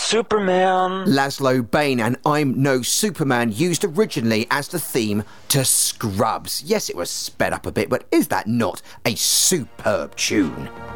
Superman. Laszlo Bain and I'm No Superman used originally as the theme to Scrubs. Yes, it was sped up a bit, but is that not a superb tune?